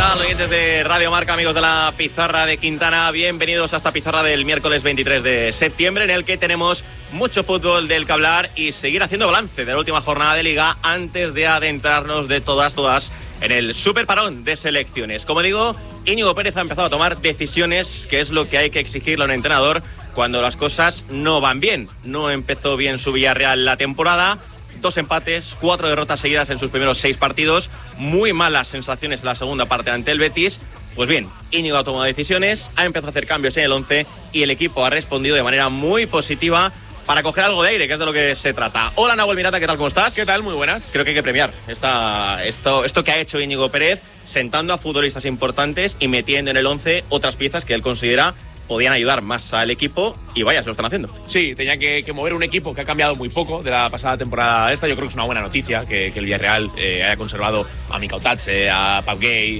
tal, oyentes de Radio Marca, amigos de la Pizarra de Quintana? Bienvenidos a esta pizarra del miércoles 23 de septiembre, en el que tenemos mucho fútbol del que hablar y seguir haciendo balance de la última jornada de Liga antes de adentrarnos de todas en el super parón de selecciones. Como digo, Íñigo Pérez ha empezado a tomar decisiones, que es lo que hay que exigirle a un entrenador cuando las cosas no van bien. No empezó bien su Villarreal la temporada. 2 empates, 4 derrotas seguidas en sus primeros 6 partidos, muy malas sensaciones en la segunda parte ante el Betis. Pues bien, Íñigo ha tomado decisiones, ha empezado a hacer cambios en el 11 y el equipo ha respondido de manera muy positiva para coger algo de aire, que es de lo que se trata. Hola, Nahuel Miranda, ¿qué tal? ¿Cómo estás? ¿Qué tal? Muy buenas. Creo que hay que premiar esto que ha hecho Íñigo Pérez, sentando a futbolistas importantes y metiendo en el 11 otras piezas que él considera podían ayudar más al equipo, y vaya, se lo están haciendo. Sí, tenía que mover un equipo que ha cambiado muy poco de la pasada temporada esta. Yo creo que es una buena noticia que el Villarreal haya conservado a Mikau Tatse, a Pau Gay,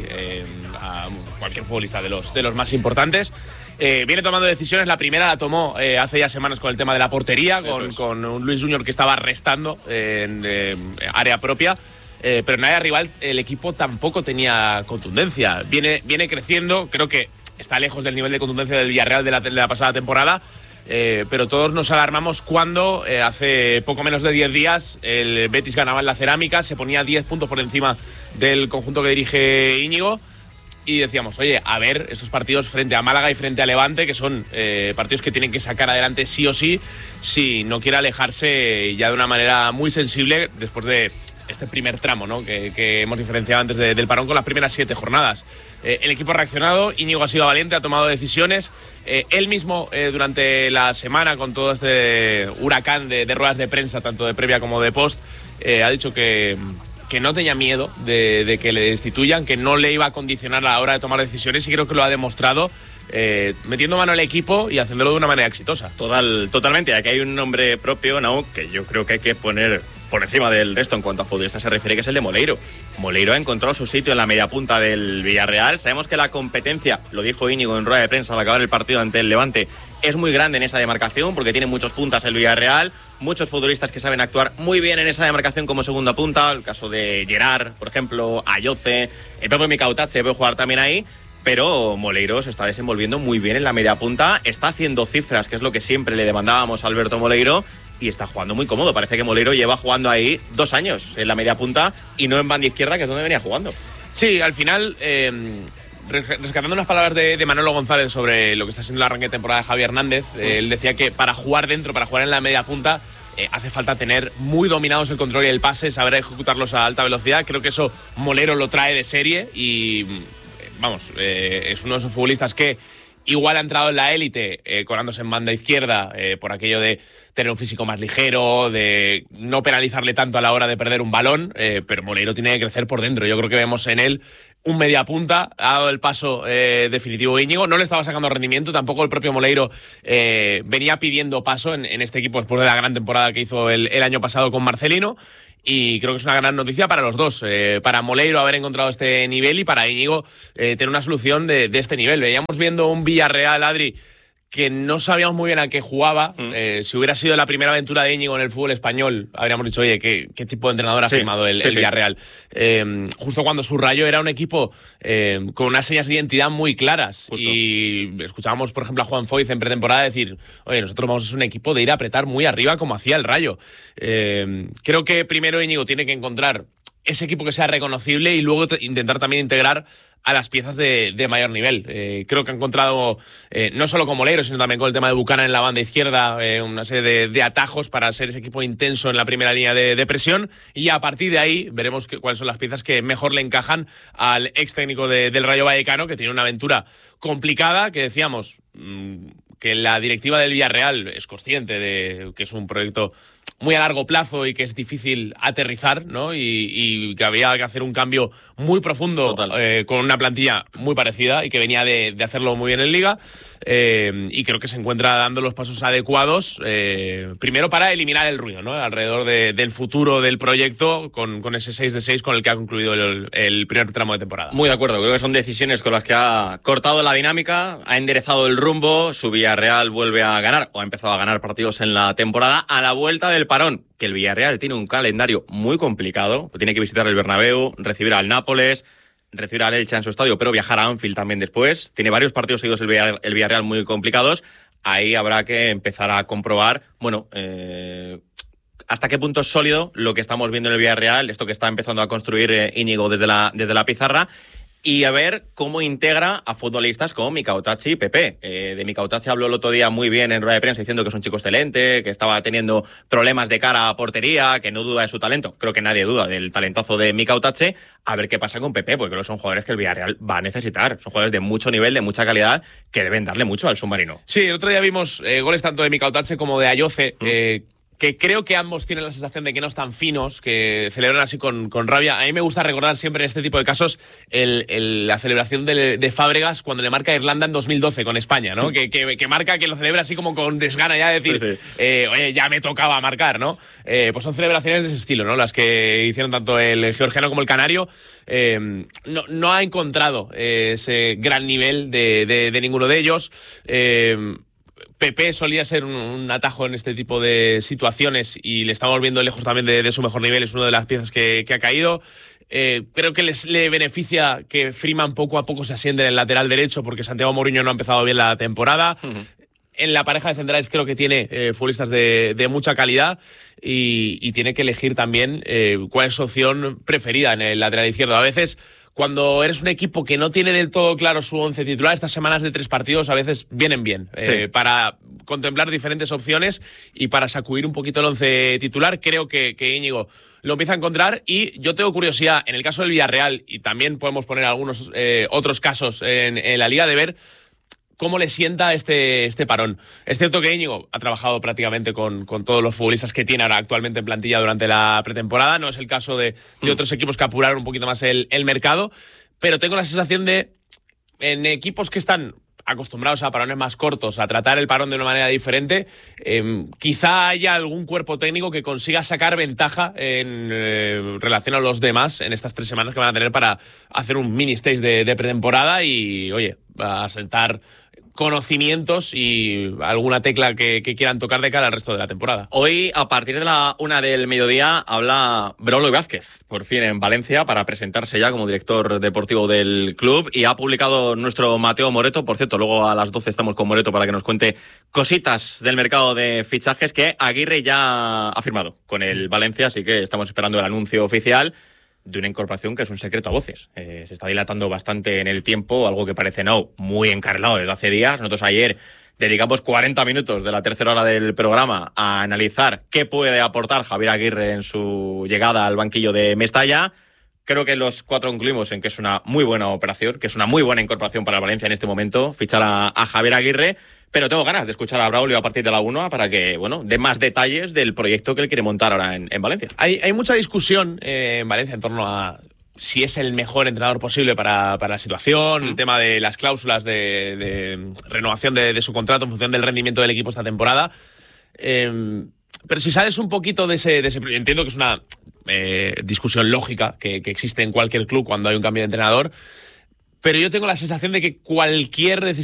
a cualquier futbolista de los más importantes. Viene tomando decisiones. La primera la tomó hace ya semanas con el tema de la portería, con un Luis Junior que estaba restando en área propia. Pero en área rival el equipo tampoco tenía contundencia. Viene creciendo, creo que está lejos del nivel de contundencia del Villarreal de la pasada temporada, pero todos nos alarmamos cuando hace poco menos de 10 días el Betis ganaba en la Cerámica, se ponía 10 puntos por encima del conjunto que dirige Íñigo, y decíamos, oye, a ver, estos partidos frente a Málaga y frente a Levante, que son partidos que tienen que sacar adelante sí o sí, si no quiere alejarse ya de una manera muy sensible después de este primer tramo, ¿no?, que hemos diferenciado antes del parón con las primeras 7 jornadas. El equipo ha reaccionado, Íñigo ha sido valiente, ha tomado decisiones. Él mismo, durante la semana, con todo este huracán de ruedas de prensa, tanto de previa como de post, ha dicho que no tenía miedo de que le destituyan, que no le iba a condicionar a la hora de tomar decisiones, y creo que lo ha demostrado, metiendo mano al equipo y haciéndolo de una manera exitosa. Totalmente. Aquí hay un nombre propio, ¿no?, que yo creo que hay que poner por encima del resto en cuanto a futbolistas se refiere, que es el de Moleiro. Moleiro ha encontrado su sitio en la media punta del Villarreal. Sabemos que la competencia, lo dijo Íñigo en rueda de prensa al acabar el partido ante el Levante, es muy grande en esa demarcación porque tiene muchos puntas el Villarreal, muchos futbolistas que saben actuar muy bien en esa demarcación como segunda punta, el caso de Gerard, por ejemplo, Ayoce, el propio Mikau Tatse puede jugar también ahí. Pero Moleiro se está desenvolviendo muy bien en la media punta, está haciendo cifras, que es lo que siempre le demandábamos a Alberto Moleiro, y está jugando muy cómodo. Parece que Moleiro lleva jugando ahí 2 años en la media punta y no en banda izquierda, que es donde venía jugando. Sí, al final, rescatando unas palabras de Manolo González sobre lo que está siendo el arranque de temporada de Javi Hernández, él decía que para jugar dentro, para jugar en la media punta, hace falta tener muy dominados el control y el pase, saber ejecutarlos a alta velocidad. Creo que eso Moleiro lo trae de serie y vamos, es uno de esos futbolistas que igual ha entrado en la élite colándose en banda izquierda por aquello de tener un físico más ligero, de no penalizarle tanto a la hora de perder un balón, pero Moleiro tiene que crecer por dentro. Yo creo que vemos en él un mediapunta, ha dado el paso definitivo Íñigo, no le estaba sacando rendimiento, tampoco el propio Moleiro venía pidiendo paso en este equipo después de la gran temporada que hizo el año pasado con Marcelino. Y creo que es una gran noticia para los dos, para Moleiro haber encontrado este nivel y para Íñigo tener una solución de este nivel. Veíamos viendo un Villarreal, Adri, que no sabíamos muy bien a qué jugaba. Si hubiera sido la primera aventura de Íñigo en el fútbol español, habríamos dicho, oye, ¿qué tipo de entrenador ha firmado el Villarreal? Justo cuando su Rayo era un equipo con unas señas de identidad muy claras. Justo. Y escuchábamos, por ejemplo, a Juan Foyz en pretemporada decir, oye, nosotros vamos a ser un equipo de ir a apretar muy arriba como hacía el Rayo. Creo que primero Íñigo tiene que encontrar ese equipo que sea reconocible y luego intentar también integrar a las piezas de mayor nivel. Creo que ha encontrado, no solo con Moleiro, sino también con el tema de Buchanan en la banda izquierda, una serie de atajos para ser ese equipo intenso en la primera línea de presión, y a partir de ahí veremos cuáles son las piezas que mejor le encajan al ex técnico del Rayo Vallecano, que tiene una aventura complicada, que decíamos que la directiva del Villarreal es consciente de que es un proyecto muy a largo plazo y que es difícil aterrizar, ¿no? Y que había que hacer un cambio muy profundo con una plantilla muy parecida y que venía de hacerlo muy bien en Liga, y creo que se encuentra dando los pasos adecuados, primero para eliminar el ruido, ¿no?, alrededor del futuro del proyecto con ese 6-6 con el que ha concluido el primer tramo de temporada. Muy de acuerdo, creo que son decisiones con las que ha cortado la dinámica, ha enderezado el rumbo, su Villarreal vuelve a ganar, o ha empezado a ganar partidos en la temporada, a la vuelta del parón, que el Villarreal tiene un calendario muy complicado, tiene que visitar el Bernabéu, recibir al Nápoles, recibir al Elche en su estadio, pero viajar a Anfield también después. Tiene varios partidos seguidos el Villarreal muy complicados. Ahí habrá que empezar a comprobar, bueno, hasta qué punto es sólido lo que estamos viendo en el Villarreal, esto que está empezando a construir Íñigo desde la pizarra, y a ver cómo integra a futbolistas como Mika Otachi y Pepe. De Mika Otachi habló el otro día muy bien en rueda de prensa diciendo que es un chico excelente, que estaba teniendo problemas de cara a portería, que no duda de su talento. Creo que nadie duda del talentazo de Mika Otachi. A ver qué pasa con Pepe, porque creo que son jugadores que el Villarreal va a necesitar. Son jugadores de mucho nivel, de mucha calidad, que deben darle mucho al submarino. Sí, el otro día vimos goles tanto de Mika Otachi como de Ayoce, que creo que ambos tienen la sensación de que no están finos, que celebran así con rabia. A mí me gusta recordar siempre en este tipo de casos la celebración de Fábregas cuando le marca a Irlanda en 2012 con España, ¿no? Que marca, que lo celebra así como con desgana ya de decir, sí. Oye, ya me tocaba marcar, ¿no? Pues son celebraciones de ese estilo, ¿no? Las que hicieron tanto el georgiano como el canario. No ha encontrado ese gran nivel de ninguno de ellos. Pepe solía ser un atajo en este tipo de situaciones y le estamos viendo lejos también de su mejor nivel. Es una de las piezas que ha caído. Creo que le beneficia que Freeman poco a poco se asiente en el lateral derecho porque Santiago Mourinho no ha empezado bien la temporada. En la pareja de centrales creo que tiene futbolistas de mucha calidad y tiene que elegir también cuál es su opción preferida en el lateral izquierdo. A veces, cuando eres un equipo que no tiene del todo claro su once titular, estas semanas de 3 partidos a veces vienen bien sí. Para contemplar diferentes opciones y para sacudir un poquito el once titular. Creo que Íñigo lo empieza a encontrar y yo tengo curiosidad, en el caso del Villarreal, y también podemos poner algunos otros casos en la Liga, de ver cómo le sienta este parón. Es cierto que Íñigo ha trabajado prácticamente con todos los futbolistas que tiene ahora actualmente en plantilla durante la pretemporada. No es el caso de otros equipos que apuraron un poquito más el mercado, pero tengo la sensación de, en equipos que están acostumbrados a parones más cortos, a tratar el parón de una manera diferente, quizá haya algún cuerpo técnico que consiga sacar ventaja en relación a los demás en estas 3 semanas que van a tener para hacer un mini stage de pretemporada y, oye, a sentar conocimientos y alguna tecla que quieran tocar de cara al resto de la temporada. Hoy, a partir de la 1 del mediodía, habla Braulio Vázquez, por fin en Valencia, para presentarse ya como director deportivo del club, y ha publicado nuestro Mateo Moreto. Por cierto, luego a las 12 estamos con Moreto para que nos cuente cositas del mercado de fichajes que Aguirre ya ha firmado con el Valencia, así que estamos esperando el anuncio oficial de una incorporación que es un secreto a voces. Se está dilatando bastante en el tiempo, algo que parece muy encarrilado desde hace días. Nosotros ayer dedicamos 40 minutos de la tercera hora del programa a analizar qué puede aportar Javier Aguirre en su llegada al banquillo de Mestalla. Creo que los 4 concluimos en que es una muy buena operación, que es una muy buena incorporación para el Valencia en este momento, fichar a Javier Aguirre. Pero tengo ganas de escuchar a Braulio a partir de la 1 para que, dé más detalles del proyecto que él quiere montar ahora en Valencia. Hay mucha discusión en Valencia en torno a si es el mejor entrenador posible para la situación, el tema de las cláusulas de renovación de su contrato en función del rendimiento del equipo esta temporada. Pero si sales un poquito de ese entiendo que es una discusión lógica que existe en cualquier club cuando hay un cambio de entrenador. Pero yo tengo la sensación de que cualquier decisión